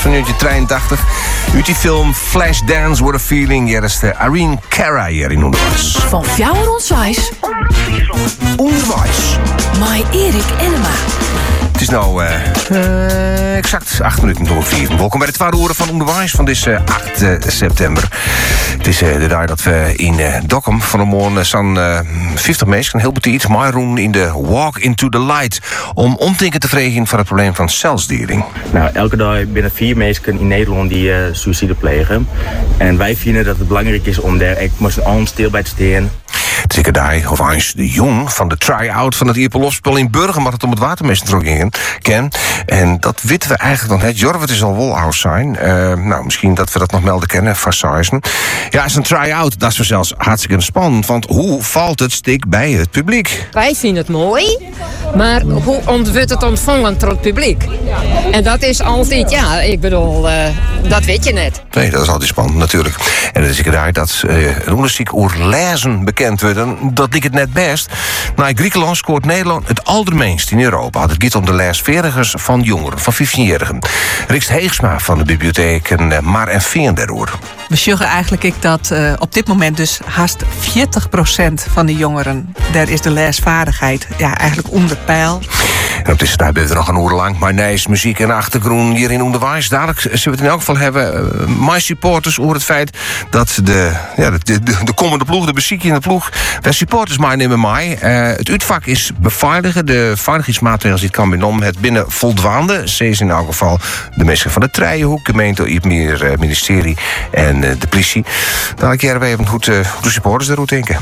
van 1983. Uit die film Flashdance What a Feeling. Hier is de Irene Cara hier in onderwijs. Van Fjouwer Onderwijs. Onderwijs. Met Erik Enema. Het is nou exact 8 minuten door 4. Welkom bij de tweede uur van Onderwijs van deze 8 september. Het is de dag dat we in Dokkum van de morgen zo'n 50 mensen, heel betiet, meedoen in de Walk into the Light. Om omdenken te vregen van het probleem van zelfsdering. Nou, elke dag binnen 4 mensen in Nederland die suïcide plegen. En wij vinden dat het belangrijk is om daar allemaal stil bij te staan. Het is daar, of Hans de Jong van de try-out van het Ierpelofspel in Burgum, wat het om het watermeestertrok ken. En dat weten we eigenlijk nog net. Jorwet is al wel oud zijn. Nou, misschien dat we dat nog melden kennen, Fassaizen. Ja, is een try-out. Dat is zelfs hartstikke spannend. Want hoe valt het stik bij het publiek? Wij vinden het mooi, maar hoe wordt het ontvangen door het publiek? En dat is altijd, ja, ik bedoel, dat weet je net. Nee, dat is altijd spannend, natuurlijk. En het is daar dat een onderzoek over lezen bekend wordt. Dat lijkt het net best. Na Griekenland scoort Nederland het allermeest in Europa. Het gaat om de leesvaardigers van jongeren, van 15-jarigen. Rikst Heegsma van de bibliotheek en maar en 34. We zeggen eigenlijk dat op dit moment dus haast 40% van de jongeren, daar is de leesvaardigheid eigenlijk onder peil. En op deze tijd ben we nog een uur lang. Maar nee, muziek en achtergrond hier in onderwijs. Dadelijk zullen we het in elk geval hebben. My supporters over het feit dat de komende ploeg, de muziek in de ploeg, de supporters mij nemen mij. Het uitvak is beveiligen. De veiligheidsmaatregelen die het kan benoemen. Het binnen voldwaande. Ze in elk geval de mensen van de Trijenhoek, gemeente, meer ministerie en de politie. Dadelijk jaren we even hoe de supporters eruit denken.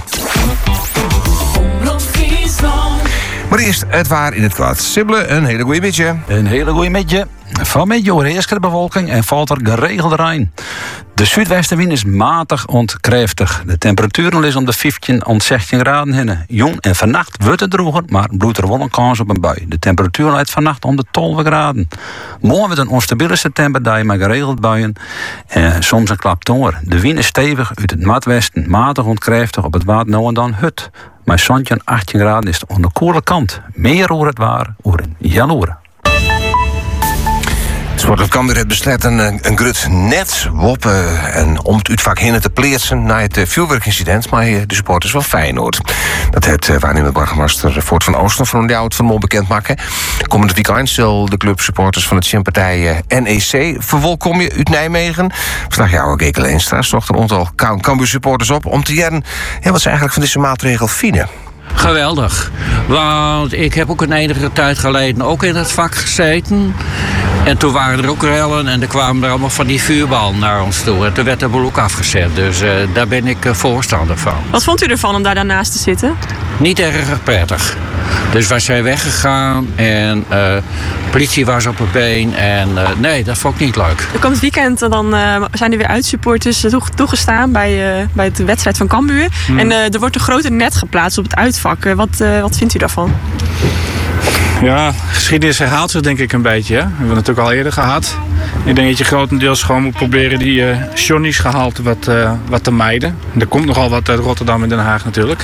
Maar eerst het waar in het kwaad. Sibylle, een hele goeie midje. Een hele goeie midje. Vanmiddag overheerst de bewolking en valt er geregeld regn. De zuidwestenwind is matig ontkreftig. De temperatuur is om de 15 tot 16 graden heen. Jong en vannacht wordt het droger, maar bloedt er wel een kans op een bui. De temperatuur leidt vannacht om de 12 graden. Morgen wordt een onstabiele septemberdag met geregeld buien en soms een klap door. De wind is stevig uit het noordwesten, matig ontkreftig op het water nou en dan hut. Maar zontje 18 graden is aan de koele kant. Meer over het waar, over een jaloeren. Sportclub Cambuur heeft besloten een grut net woppen en om het uitvak heen te pleersen na het vuurwerkincident, maar de supporters wel Feyenoord. Dat het waarnemend burgemeester Voort van Oosten van de oud van Mol bekend maken. Komende weekend zal de club supporters van het Champartij NEC verwelkom je uit Nijmegen. Vandaag jouw Gekel Eenstra zocht een aantal Cambuur supporters op om te jaren wat ze eigenlijk van deze maatregel vinden. Geweldig, want ik heb ook een enige tijd geleden ook in het vak gezeten. En toen waren er ook rellen en er kwamen er allemaal van die vuurballen naar ons toe. En toen werd de boel ook afgezet, dus daar ben ik voorstander van. Wat vond u ervan om daar daarnaast te zitten? Niet erg prettig. Dus wij zijn weggegaan en de politie was op het been en nee, dat vond ik niet leuk. Er komt het weekend, dan zijn er weer uitsupporters toegestaan bij de wedstrijd van Cambuur. En er wordt een grote net geplaatst op het uitvak. Wat vindt u daarvan? Ja, geschiedenis herhaalt zich denk ik een beetje. Hè? We hebben het natuurlijk al eerder gehad. Ik denk dat je grotendeels gewoon moet proberen die Johnny's gehalte wat te mijden. Er komt nogal wat uit Rotterdam en Den Haag natuurlijk.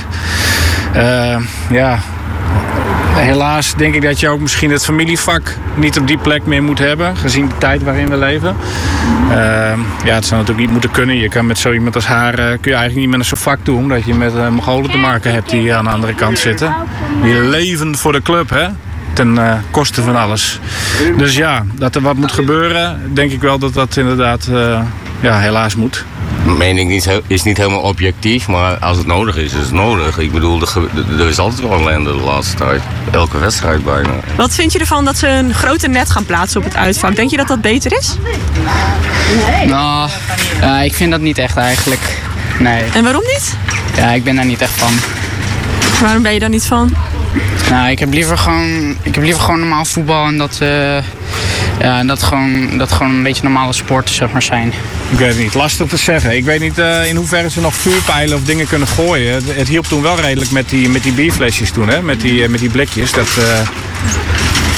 Helaas denk ik dat je ook misschien het familievak niet op die plek meer moet hebben, gezien de tijd waarin we leven. Het zou natuurlijk niet moeten kunnen. Je kan met zo iemand als haar kun je eigenlijk niet met een soort vak doen, omdat je met Mongolen te maken hebt die aan de andere kant zitten. Die leven voor de club, hè? Ten koste van alles. Dus ja, dat er wat moet gebeuren, denk ik wel dat dat inderdaad helaas moet. Mijn mening is niet helemaal objectief, maar als het nodig is, is het nodig. Ik bedoel, er is altijd wel ellende de laatste tijd. Elke wedstrijd bijna. Wat vind je ervan dat ze een grote net gaan plaatsen op het uitvak? Denk je dat dat beter is? Nou, ik vind dat niet echt eigenlijk. Nee. En waarom niet? Ja, ik ben daar niet echt van. Waarom ben je daar niet van? Nou, ik heb liever gewoon normaal voetbal en dat gewoon een beetje normale sporten zeg maar zijn. Ik weet het niet, lastig te zeggen. Ik weet niet in hoeverre ze nog vuurpijlen of dingen kunnen gooien. Het hielp toen wel redelijk met die bierflesjes toen, hè? Met die blikjes.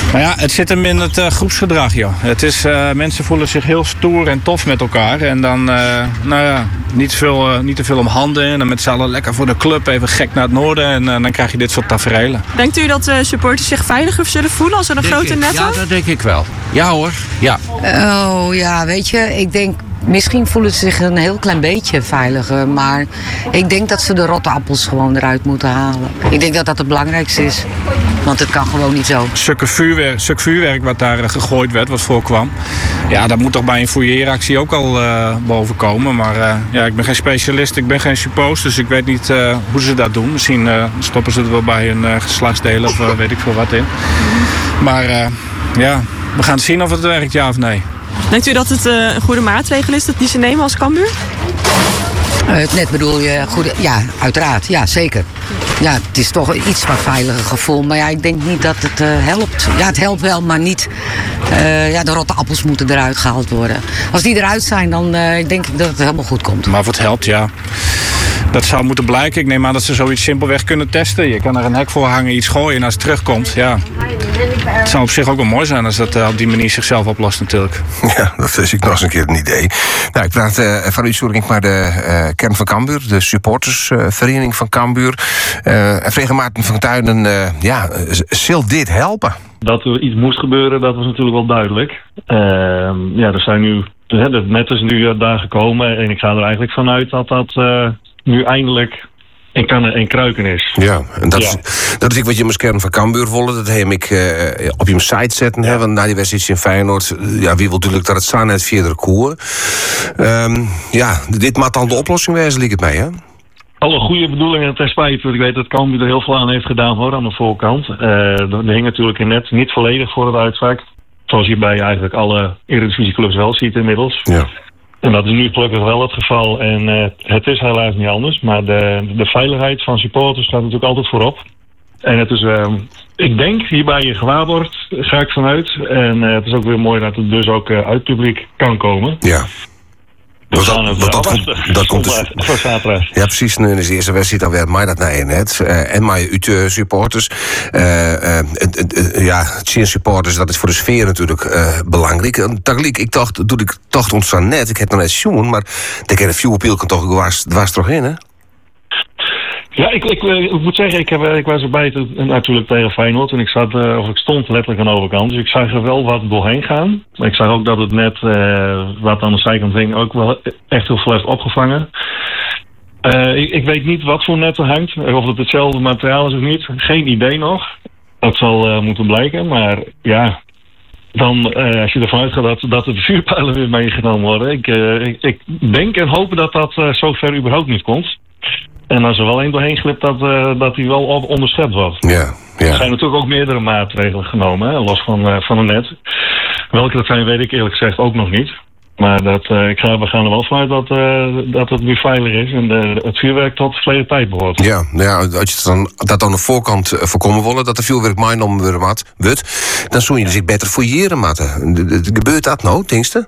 Nou ja, het zit hem in het groepsgedrag, joh. Het is, mensen voelen zich heel stoer en tof met elkaar. En dan, niet te veel om handen. En dan met z'n allen lekker voor de club, even gek naar het noorden. En dan krijg je dit soort taferelen. Denkt u dat supporters zich veiliger zullen voelen als er een grote net Ja, hangt? dat denk ik wel. Ja hoor, ja. Oh ja, weet je, ik denk... Misschien voelen ze zich een heel klein beetje veiliger. Maar ik denk dat ze de rotte appels gewoon eruit moeten halen. Ik denk dat dat het belangrijkste is. Want het kan gewoon niet zo. Stuk vuurwerk wat daar gegooid werd, wat voorkwam. Ja, dat moet toch bij een fouilleeractie ook al boven komen. Maar ik ben geen specialist, ik ben geen suppost. Dus ik weet niet hoe ze dat doen. Misschien stoppen ze er wel bij een geslachtsdelen of weet ik veel wat in. Maar we gaan zien of het werkt, ja of nee. Denkt u dat het een goede maatregel is die ze nemen als Cambuur? Het net bedoel je, ja, uiteraard, ja, zeker. Ja, het is toch een iets wat veiliger gevoel. Maar ja, ik denk niet dat het helpt. Ja, het helpt wel, maar niet. De rotte appels moeten eruit gehaald worden. Als die eruit zijn, dan denk ik dat het helemaal goed komt. Maar of het helpt, ja. Dat zou moeten blijken. Ik neem aan dat ze zoiets simpelweg kunnen testen. Je kan er een hek voor hangen, iets gooien en als het terugkomt, ja. Het zou op zich ook wel mooi zijn als dat op die manier zichzelf oplost natuurlijk. Ja, dat is ik nog eens een keer een idee. Nou, ik praat van u, sorry, maar de kern van Cambuur, de supportersvereniging van Cambuur. En vreeg Maarten van Tuinen, zal dit helpen? Dat er iets moest gebeuren, dat was natuurlijk wel duidelijk. Er zijn nu, het net is nu daar gekomen en ik ga er eigenlijk vanuit dat dat nu eindelijk in kannen en kruiken is. Ja, en dat is ik wat je met kern van Cambuur wilde. Dat heb ik op je site zetten. Hè, want na die wedstrijd in Feyenoord, wie wil natuurlijk dat het staan net via de koer. Dit moet dan de oplossing wezen, liep het mij, hè? Alle goede bedoelingen ten spijt, want ik weet dat Cambuur er heel veel aan heeft gedaan hoor, aan de voorkant. Er hing natuurlijk in net niet volledig voor het uitvak. Zoals je bij eigenlijk alle Eredivisieclubs wel ziet inmiddels. Ja. En dat is nu gelukkig wel het geval. En het is helaas niet anders. Maar de veiligheid van supporters gaat natuurlijk altijd voorop. En het is, ik denk, hierbij je gewaarborgd, ga ik vanuit. En het is ook weer mooi dat het dus ook uit publiek kan komen. Ja. Dat komt dus voor zaterdag. Ja, precies. Nu is de eerste wedstrijd alweer mij dat naar net. En mij uit supporters. Tien supporters, dat is voor de sfeer natuurlijk belangrijk. Tegelijk, ik dacht ontstaan net. Ik heb nog net jongen, maar de keer de vuurpiel kan toch dwars toch in, hè? Ja, ik moet zeggen, ik was erbij natuurlijk tegen Feyenoord. En ik stond letterlijk aan de overkant. Dus ik zag er wel wat doorheen gaan. Maar ik zag ook dat het net, wat aan de zijkant hing, ook wel echt heel veel heeft opgevangen. Ik weet niet wat voor net er hangt. Of het hetzelfde materiaal is of niet. Geen idee nog. Dat zal moeten blijken. Maar ja, dan als je ervan uitgaat dat de vuurpijlen weer meegenomen worden. Ik denk en hoop dat dat zover überhaupt niet komt. En als er wel één doorheen glipt, dat die wel onderschept wordt. Ja. Er zijn natuurlijk ook meerdere maatregelen genomen, hè, los van een net. Welke dat zijn, weet ik eerlijk gezegd ook nog niet. Maar we gaan er wel vanuit dat het nu veilig is en het vuurwerk tot de verleden tijd behoort. Ja, als je dat aan de voorkant voorkomen willen, dat de vuurwerk meegenomen wordt, dan zou je dus beter fouilleren, matten. Gebeurt dat nou, denkste?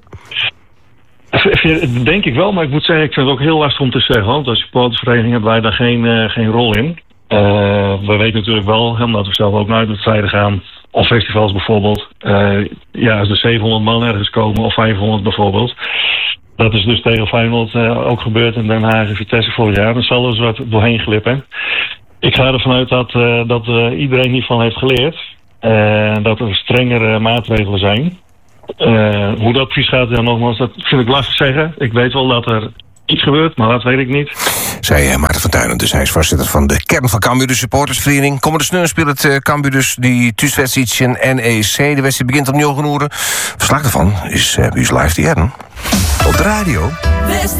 Denk ik wel, maar ik moet zeggen, ik vind het ook heel lastig om te zeggen. Want als supportersvereniging hebben wij daar geen rol in. We weten natuurlijk wel, omdat we zelf ook naar wedstrijden gaan, of festivals bijvoorbeeld. Als er 700 man ergens komen, of 500 bijvoorbeeld. Dat is dus tegen Feyenoord ook gebeurd in Den Haag en Vitesse vorig jaar. Dan zal er dus wat doorheen glippen. Ik ga ervan uit dat iedereen hiervan heeft geleerd. Dat er strengere maatregelen zijn. Hoe dat precies gaat, nogmaals, dat vind ik lastig zeggen. Ik weet wel dat er iets gebeurt, maar dat weet ik niet. Zei Maarten van Tuinen, dus hij is voorzitter van de kern van Cambuur, de supportersvereniging. Komende sneur speelt het Cambuur dus die thuiswedstrijd in NEC. De wedstrijd begint om 9 uur. Verslag daarvan is live te jaren. Op de radio.